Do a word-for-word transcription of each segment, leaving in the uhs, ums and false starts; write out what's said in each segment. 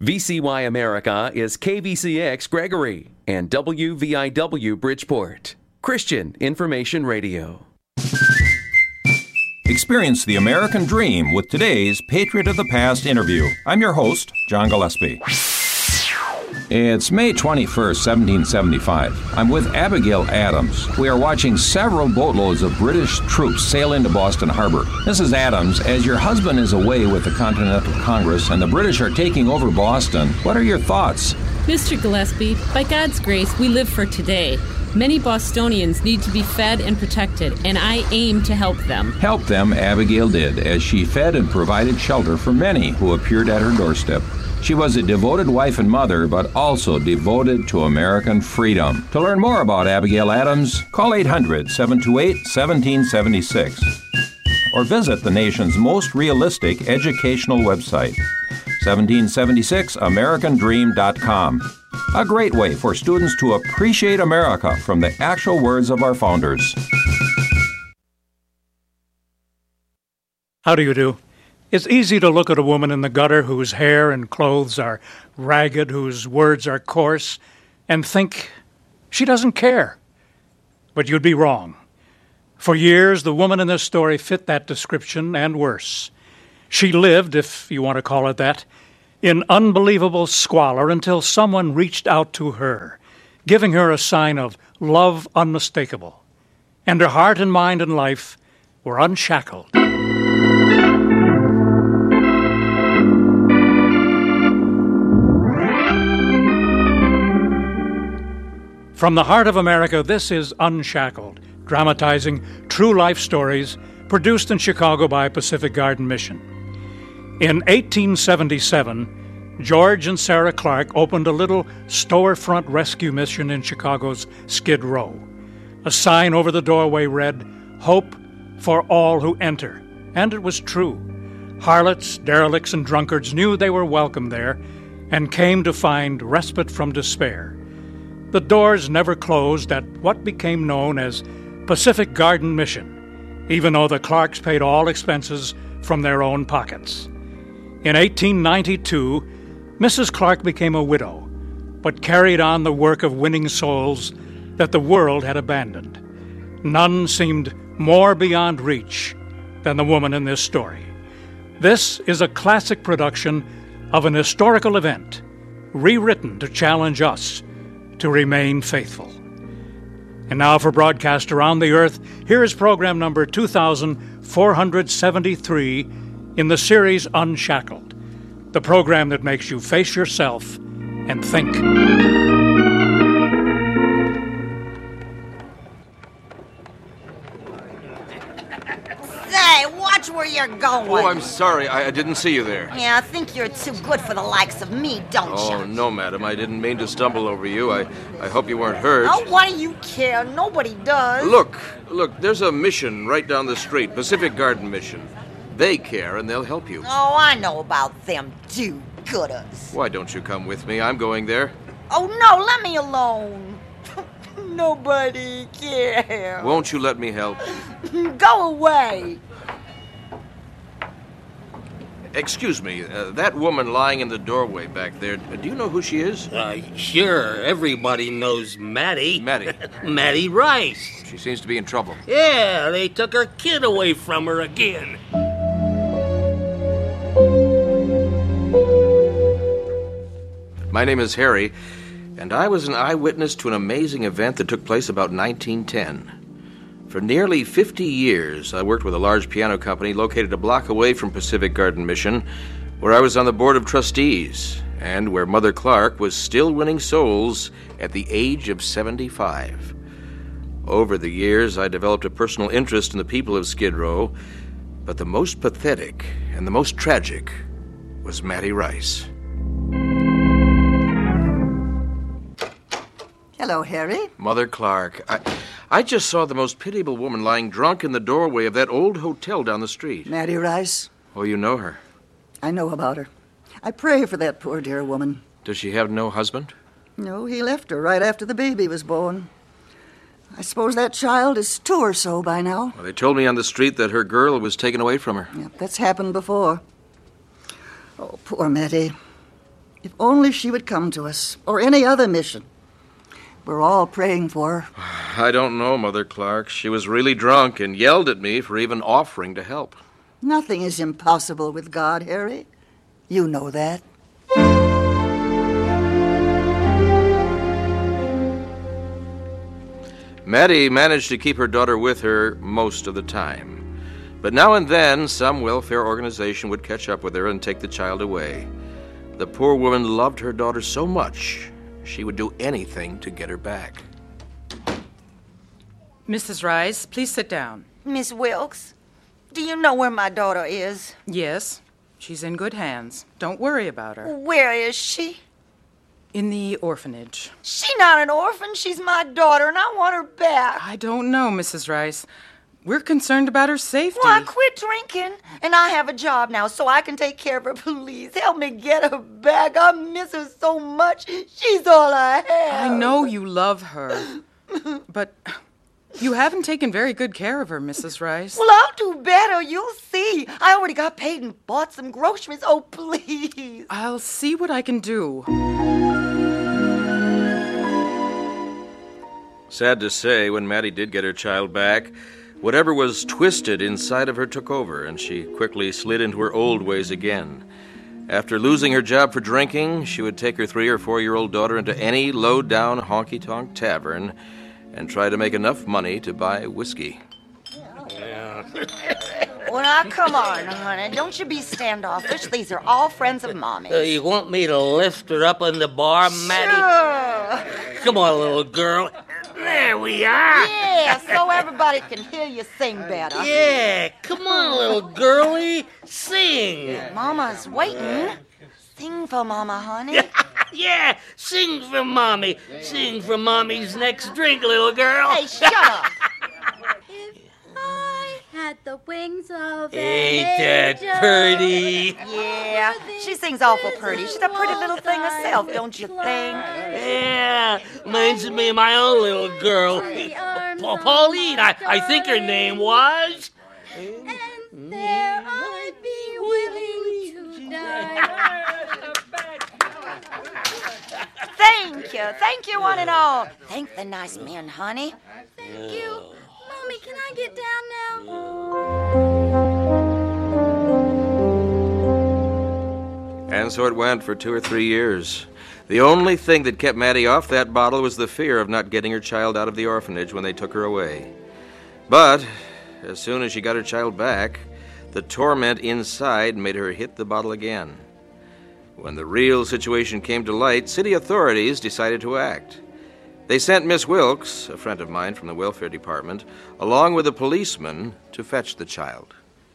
V C Y America is K V C X Gregory and W V I W Bridgeport. Christian Information Radio. Experience the American dream with today's Patriot of the Past interview. I'm your host, John Gillespie. It's May twenty-first, seventeen seventy-five. I'm with Abigail Adams. We are watching several boatloads of British troops sail into Boston Harbor. Missus Adams, as your husband is away with the Continental Congress and the British are taking over Boston, what are your thoughts? Mister Gillespie, by God's grace, we live for today. Many Bostonians need to be fed and protected, and I aim to help them. Help them, Abigail did, as she fed and provided shelter for many who appeared at her doorstep. She was a devoted wife and mother, but also devoted to American freedom. To learn more about Abigail Adams, call eight hundred, seven two eight, one seven seven six or visit the nation's most realistic educational website, seventeen seventy-six american dream dot com. A great way for students to appreciate America from the actual words of our founders. How do you do? It's easy to look at a woman in the gutter whose hair and clothes are ragged, whose words are coarse, and think she doesn't care. But you'd be wrong. For years, the woman in this story fit that description and worse. She lived, if you want to call it that, in unbelievable squalor until someone reached out to her, giving her a sign of love unmistakable. And her heart and mind and life were unshackled. From the heart of America, this is Unshackled, dramatizing true life stories produced in Chicago by Pacific Garden Mission. In eighteen seventy-seven, George and Sarah Clark opened a little storefront rescue mission in Chicago's Skid Row. A sign over the doorway read, "Hope for all who enter." And it was true. Harlots, derelicts, and drunkards knew they were welcome there and came to find respite from despair. The doors never closed at what became known as Pacific Garden Mission, even though the Clarks paid all expenses from their own pockets. In eighteen ninety-two, Missus Clark became a widow, but carried on the work of winning souls that the world had abandoned. None seemed more beyond reach than the woman in this story. This is a classic production of an historical event, rewritten to challenge us to remain faithful. And now for broadcast around the earth, here is program number two thousand four hundred seventy-three in the series Unshackled, the program that makes you face yourself and think. Say, watch where you're going. Oh, I'm sorry. I, I didn't see you there. Yeah, I think you're too good for the likes of me, don't Oh, you? no, madam. I didn't mean to stumble over you. I, I hope you weren't hurt. Oh, why do you care? Nobody does. Look, look, there's a mission right down the street, Pacific Garden Mission. They care, and they'll help you. Oh, I know about them do-gooders. Why don't you come with me? I'm going there. Oh, no, let me alone. Nobody cares. Won't you let me help? Go away. Excuse me, uh, that woman lying in the doorway back there, do you know who she is? Uh, sure, everybody knows Maddie. Maddie. Maddie Rice. She seems to be in trouble. Yeah, they took her kid away from her again. My name is Harry, and I was an eyewitness to an amazing event that took place about nineteen ten. For nearly fifty years, I worked with a large piano company located a block away from Pacific Garden Mission, where I was on the board of trustees, and where Mother Clark was still winning souls at the age of seventy-five. Over the years, I developed a personal interest in the people of Skid Row, but the most pathetic and the most tragic was Maddie Rice. Hello, Harry. Mother Clark, I, I just saw the most pitiable woman lying drunk in the doorway of that old hotel down the street. Maddie Rice. Oh, you know her? I know about her. I pray for that poor dear woman. Does she have no husband? No, he left her right after the baby was born. I suppose that child is two or so by now. Well, they told me on the street that her girl was taken away from her. Yeah, that's happened before. Oh, poor Maddie. If only she would come to us, or any other mission. We're all praying for her. I don't know, Mother Clark. She was really drunk and yelled at me for even offering to help. Nothing is impossible with God, Harry. You know that. Maddie managed to keep her daughter with her most of the time. But now and then, some welfare organization would catch up with her and take the child away. The poor woman loved her daughter so much, she would do anything to get her back. Missus Rice, please sit down. Miss Wilkes, do you know where my daughter is? Yes, she's in good hands. Don't worry about her. Where is she? In the orphanage. She's not an orphan. She's my daughter, and I want her back. I don't know, Missus Rice. We're concerned about her safety. Well, I quit drinking, and I have a job now, so I can take care of her. Please, help me get her back. I miss her so much. She's all I have. I know you love her, but you haven't taken very good care of her, Missus Rice. Well, I'll do better. You'll see. I already got paid and bought some groceries. Oh, please. I'll see what I can do. Sad to say, when Maddie did get her child back, whatever was twisted inside of her took over, and she quickly slid into her old ways again. After losing her job for drinking, she would take her three or four-year-old daughter into any low-down honky-tonk tavern and try to make enough money to buy whiskey. Well, now, come on, honey. Don't you be standoffish. These are all friends of Mommy's. Uh, you want me to lift her up in the bar, Maddie? Sure. Come on, little girl. There we are. Yeah, so everybody can hear you sing better. Yeah, come on, little girlie. Sing. Mama's waiting. Sing for Mama, honey. Yeah, sing for Mommy. Sing for Mommy's next drink, little girl. Hey, shut up. Had the wings of Ain't that pretty? Yeah, she sings awful pretty. She's a pretty little thing herself, don't you think? Yeah, reminds me of my own little girl. Pa- Pauline, I, I think her name was. And there I'd be willing to die. Thank you. Thank you, one and all. Thank the nice men, honey. Thank you. Mommy, can I get down now? And so it went for two or three years. The only thing that kept Maddie off that bottle was the fear of not getting her child out of the orphanage when they took her away. But as soon as she got her child back, the torment inside made her hit the bottle again. When the real situation came to light, city authorities decided to act. They sent Miss Wilkes, a friend of mine from the welfare department, along with a policeman to fetch the child.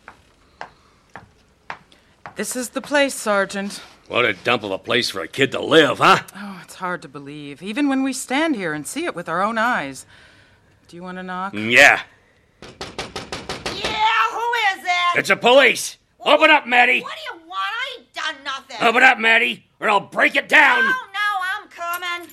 This is the place, Sergeant. What a dump of a place for a kid to live, huh? Oh, it's hard to believe, even when we stand here and see it with our own eyes. Do you want to knock? Yeah. Yeah, who is it? It's the police. Open up, Maddie. What do you want? I ain't done nothing. Open up, Maddie, or I'll break it down. No, no, I'm coming.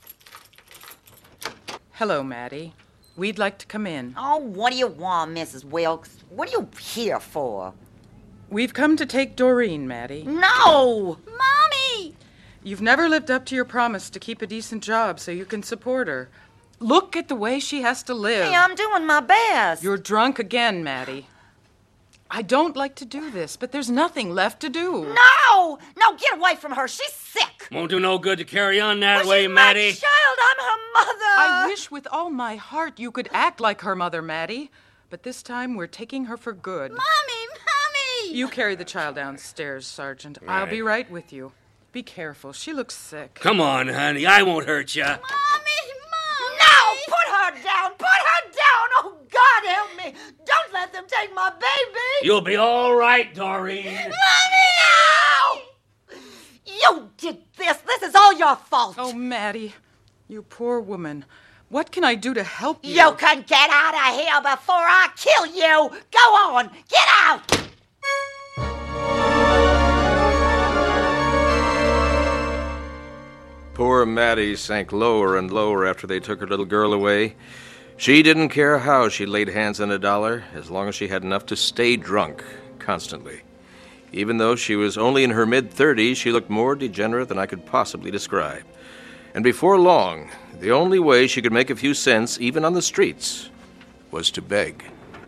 Hello, Maddie. We'd like to come in. Oh, what do you want, Missus Wilkes? What are you here for? We've come to take Doreen, Maddie. No! Mommy! You've never lived up to your promise to keep a decent job so you can support her. Look at the way she has to live. Hey, I'm doing my best. You're drunk again, Maddie. I don't like to do this, but there's nothing left to do. No! No, get away from her. She's sick. Won't do no good to carry on that well, way, she's Maddie. my child. I'm her mother. I wish with all my heart you could act like her mother, Maddie. But this time we're taking her for good. Mommy! Mommy! You carry the child downstairs, Sergeant. Right. I'll be right with you. Be careful. She looks sick. Come on, honey. I won't hurt you. Mommy! Mommy! No! Put her down! Put her down! Oh, God help me! Don't let them take my baby! You'll be all right, Doreen. Mommy! No! You did this! This is all your fault! Oh, Maddie, you poor woman. What can I do to help you? You can get out of here before I kill you! Go on! Get out! Poor Maddie sank lower and lower after they took her little girl away. She didn't care how she laid hands on a dollar, as long as she had enough to stay drunk constantly. Even though she was only in her mid-thirties, she looked more degenerate than I could possibly describe. And before long, the only way she could make a few cents, even on the streets, was to beg.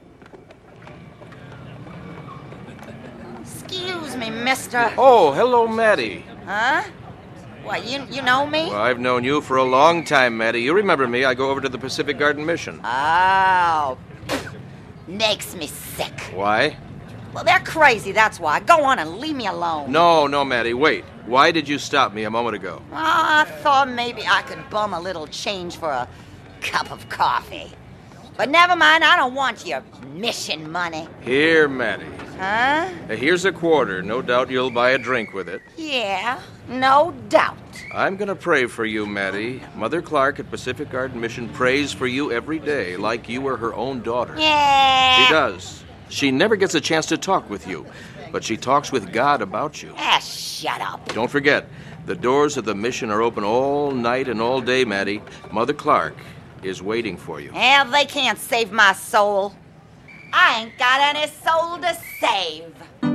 Excuse me, mister. Oh, hello, Maddie. Huh? What, you, you know me? Well, I've known you for a long time, Maddie. You remember me. I go over to the Pacific Garden Mission. Oh, makes me sick. Why? Well, they're crazy, that's why. Go on and leave me alone. No, no, Maddie, wait. Why did you stop me a moment ago? Oh, I thought maybe I could bum a little change for a cup of coffee. But never mind, I don't want your mission money. Here, Maddie. Huh? Here's a quarter. No doubt you'll buy a drink with it. Yeah, no doubt. I'm going to pray for you, Maddie. Mother Clark at Pacific Garden Mission prays for you every day, like you were her own daughter. Yeah. She does. She never gets a chance to talk with you, but she talks with God about you. Ah, shut up. Don't forget, the doors of the mission are open all night and all day, Maddie. Mother Clark is waiting for you. Well, they can't save my soul. I ain't got any soul to save.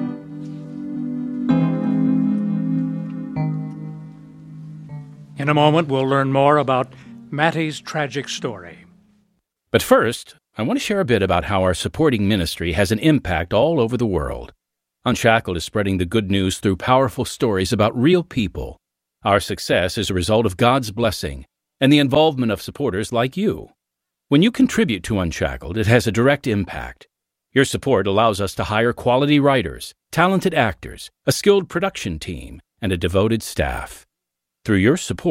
In a moment, we'll learn more about Mattie's tragic story. But first, I want to share a bit about how our supporting ministry has an impact all over the world. Unshackled is spreading the good news through powerful stories about real people. Our success is a result of God's blessing and the involvement of supporters like you. When you contribute to Unshackled, it has a direct impact. Your support allows us to hire quality writers, talented actors, a skilled production team, and a devoted staff. Through your support,